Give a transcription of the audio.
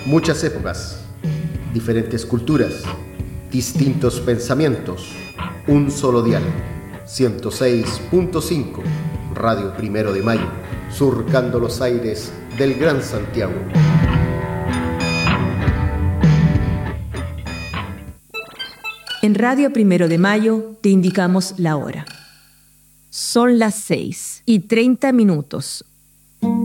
Muchas épocas, diferentes culturas, distintos pensamientos, un solo dial. 106.5, Radio Primero de Mayo, surcando los aires del Gran Santiago. En Radio Primero de Mayo te indicamos la hora. Son las 6:30,